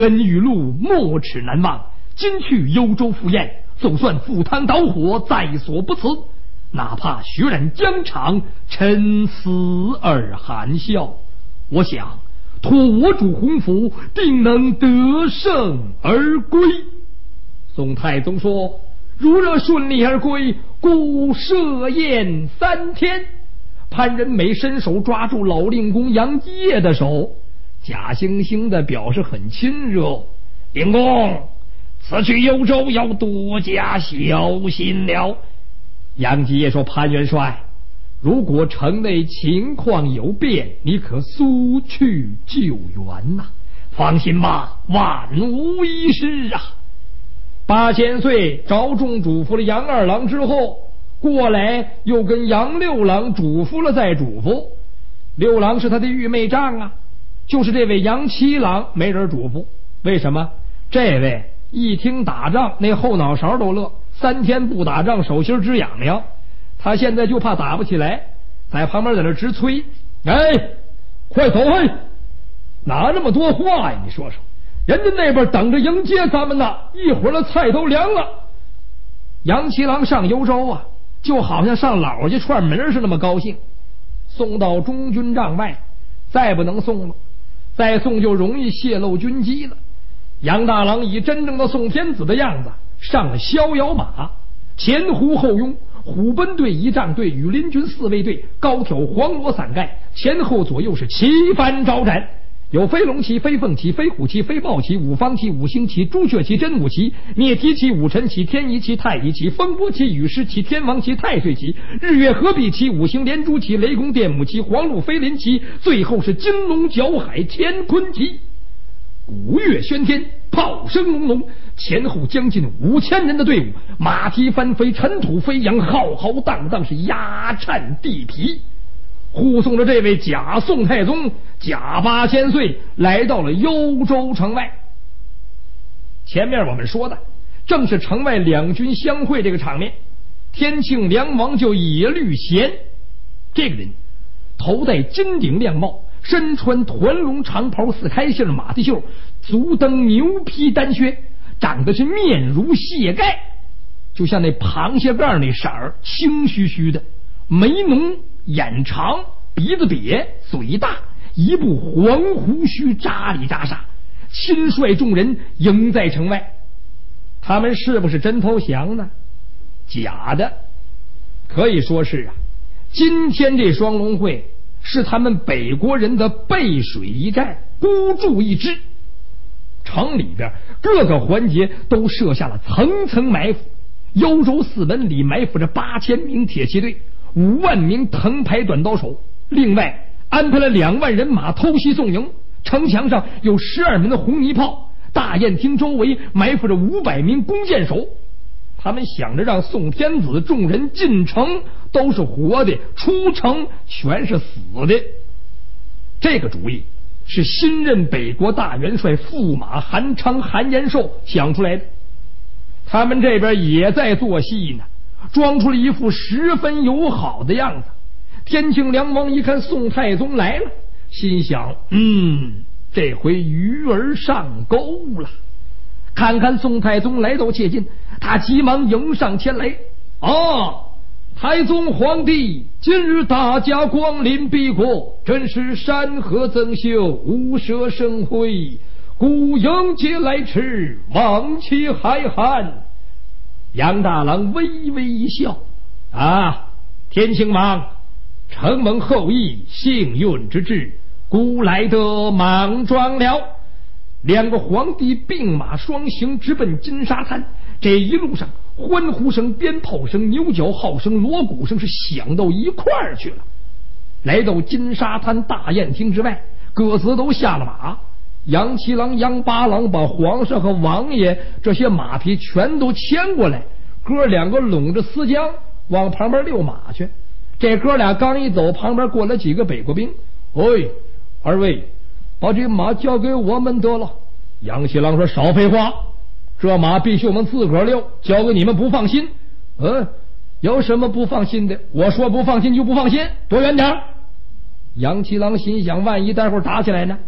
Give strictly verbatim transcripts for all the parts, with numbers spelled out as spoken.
恩与禄没齿难忘，今去幽州赴宴，总算赴汤蹈火，在所不辞。哪怕血染疆场，臣死而含笑。我想托我主洪福，定能得胜而归。宋太宗说：如若顺利而归，故设宴三天。潘仁美伸手抓住老令公杨继业的手，假惺惺的表示很亲热。令公，此去幽州要多加小心了。杨继业说：潘元帅，如果城内情况有变，你可速去救援呐、啊！放心吧，万无一失啊。八千岁着重嘱咐了杨二郎之后，过来又跟杨六郎嘱咐了再嘱咐。六郎是他的御妹丈啊，就是这位杨七郎没人嘱咐。为什么？这位一听打仗，那后脑勺都乐，三天不打仗手心直痒痒。他现在就怕打不起来，在旁边在那直催：哎，快走嘿！哪那么多话呀？你说说，人家那边等着迎接咱们呢，一会儿的菜都凉了。杨七郎上幽州啊，就好像上老家串门似的，那么高兴。送到中军帐外，再不能送了，再送就容易泄露军机了。杨大郎以真正的宋天子的样子上了逍遥马，前呼后拥，虎贲队、仪仗队、羽林军四卫队高挑黄罗伞盖，前后左右是旗帆招展，有飞龙旗、飞凤旗、飞虎旗、飞豹旗、五方旗、五星旗、朱雀旗、真武旗、灭提旗、武臣旗、天仪旗、太仪旗、风波旗、雨师旗、天王旗、太岁旗、日月合璧旗、五星连珠旗、雷公电母旗、黄鹿飞林旗，最后是金龙搅海乾坤旗。鼓乐喧天，炮声隆隆，前后将近五千人的队伍，马蹄翻飞，尘土飞扬，浩浩荡荡是压颤地皮。护送着这位假宋太宗假八千岁来到了幽州城外。前面我们说的正是城外两军相会这个场面。天庆梁王就野律贤，这个人头戴金顶亮帽，身穿团龙长袍四开线马蹄袖，足蹬牛皮单靴，长得是面如蟹盖，就像那螃蟹盖那色儿，青须须的，眉浓眼长，鼻子瘪，嘴大，一部黄胡须扎里扎煞，亲率众人迎在城外。他们是不是真投降呢？假的，可以说是啊。今天这双龙会是他们北国人的背水一战，孤注一掷。城里边各个环节都设下了层层埋伏，幽州四门里埋伏着八千名铁骑队，五万名藤牌短刀手，另外安排了两万人马偷袭宋营。城墙上有十二门的红泥炮，大宴厅周围埋伏着五百名弓箭手。他们想着让宋天子众人进城都是活的，出城全是死的。这个主意是新任北国大元帅驸马韩昌韩延寿想出来的。他们这边也在做戏呢，装出了一副十分友好的样子。天庆梁王一看宋太宗来了，心想：嗯，这回鱼儿上钩了。看看宋太宗来到切近，他急忙迎上前来。啊，太宗皇帝，今日大驾光临敝国，真是山河增秀，无涉生辉，故迎接来迟，望其海涵。杨大郎微微一笑：啊，天庆王，承蒙后羿幸运之至，故来得莽撞了。两个皇帝并马双行，直奔金沙滩。这一路上欢呼声、鞭炮声、牛角号声、锣鼓声是响到一块儿去了。来到金沙滩大宴厅之外，各自都下了马。杨七郎、杨八郎把皇上和王爷这些马匹全都牵过来，哥两个拢着丝缰往旁边遛马去。这哥俩刚一走，旁边过来几个北国兵。喂，二位，把这马交给我们得了。杨七郎说：少废话，这马必须我们自个儿遛，交给你们不放心。嗯，有什么不放心的？我说不放心就不放心，躲远点。杨七郎心想，万一待会儿打起来呢？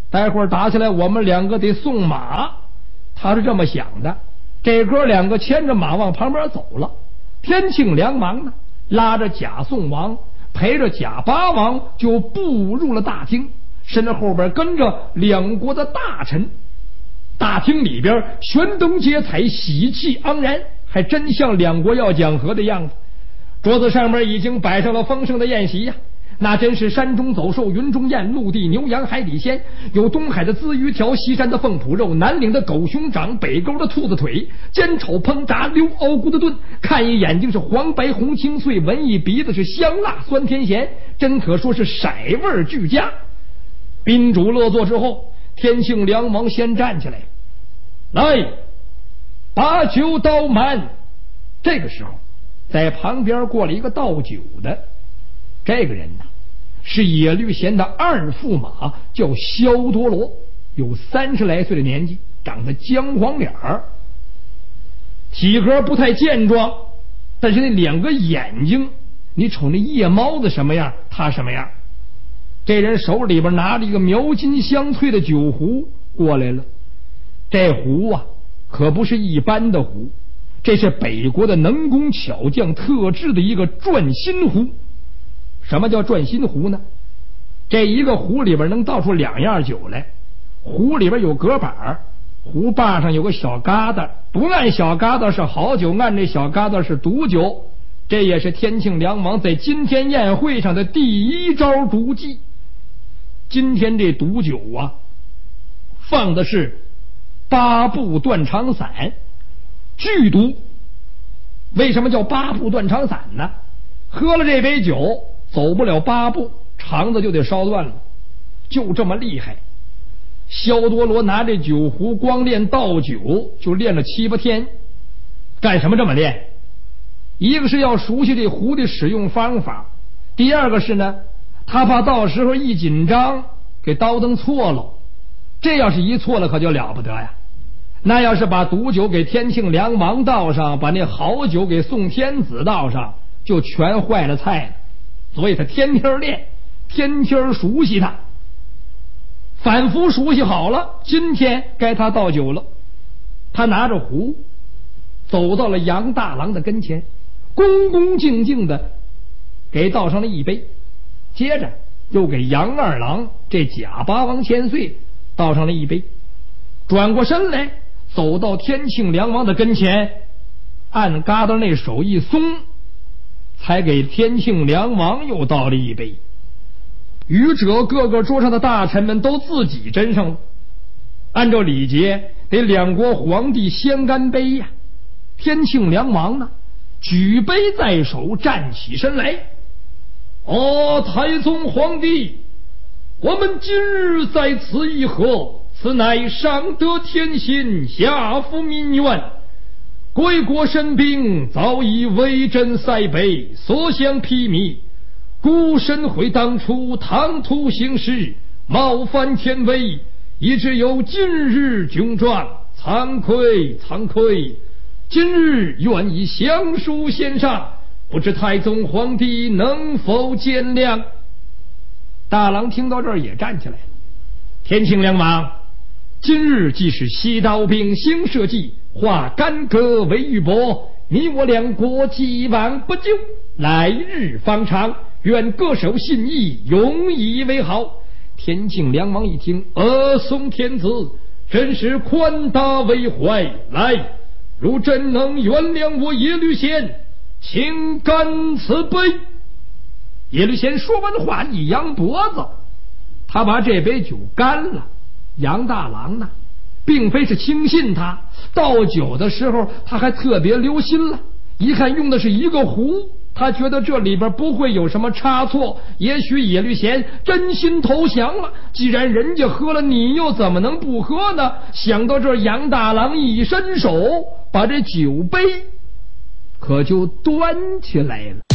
待会儿打起来我们两个得送马。他是这么想的，这哥两个牵着马往旁边走了。天庆良王呢，拉着贾宋王陪着贾八王就步入了大厅，身后边跟着两国的大臣。大厅里边悬灯结彩，喜气盎然，还真像两国要讲和的样子。桌子上面已经摆上了丰盛的宴席呀、啊，那真是山中走兽，云中雁，陆地牛羊，海底鲜，有东海的鲻鱼条，西山的凤脯肉，南岭的狗熊掌，北沟的兔子腿，煎炒烹炸溜熬咕的炖，看一眼睛是黄白红青翠，闻一鼻子是香辣酸甜咸，真可说是色味俱佳。宾主乐坐之后，天庆良王先站起来，来，把酒倒满。这个时候在旁边过了一个倒酒的，这个人呢是野律贤的二驸马，叫萧多罗，有三十来岁的年纪，长得姜黄脸儿，体格不太健壮，但是那两个眼睛，你瞅那夜猫子什么样，他什么样。这人手里边拿着一个描金香翠的酒壶过来了，这壶啊可不是一般的壶，这是北国的能工巧匠特制的一个转心壶。什么叫转心壶呢？这一个壶里边能倒出两样酒来，壶里边有隔板，壶把上有个小疙瘩，不按小疙瘩是好酒，按这小疙瘩是毒酒。这也是天庆良王在今天宴会上的第一招毒计。今天这毒酒啊，放的是八步断肠散，剧毒。为什么叫八步断肠散呢？喝了这杯酒走不了八步，肠子就得烧断了，就这么厉害。萧多罗拿这酒壶光练倒酒就练了七八天。干什么这么练？一个是要熟悉这壶的使用方法，第二个是呢，他怕到时候一紧张给刀灯错了，这要是一错了可就了不得呀。那要是把毒酒给天庆良王倒上，把那好酒给宋天子倒上，就全坏了菜了。所以他天天练，天天熟悉他，反复熟悉好了，今天该他倒酒了。他拿着壶走到了杨大郎的跟前，恭恭敬敬的给倒上了一杯，接着又给杨二郎这贾八王千岁倒上了一杯，转过身来走到天庆良王的跟前，按疙瘩那手一松，才给天庆良王又倒了一杯。余者各个桌上的大臣们都自己斟上了，按照礼节得两国皇帝先干杯呀、啊。天庆良王呢，举杯在手，站起身来，哦，太宗皇帝，我们今日在此议和，此乃上得天心，下服民怨。贵国神兵早已威震塞北，所向披靡。孤身会当初唐突行事，冒犯天威，以致有今日窘状，惭愧惭愧。今日愿以降书献上，不知太宗皇帝能否见谅？大郎听到这儿也站起来了。天庆良王，今日既是西道兵兴社稷，化干戈为玉帛，你我两国既往不咎，来日方长，愿各守信义，永以为好。天庆良王一听，呃，宋天子真是宽大为怀，来，如真能原谅我耶律贤，请干此杯。耶律贤说完话一扬脖子，他把这杯酒干了。杨大郎呢，并非是轻信他，倒酒的时候他还特别留心了，一看用的是一个壶，他觉得这里边不会有什么差错，也许耶律贤真心投降了，既然人家喝了，你又怎么能不喝呢？想到这儿，杨大郎一伸手把这酒杯可就端起来了。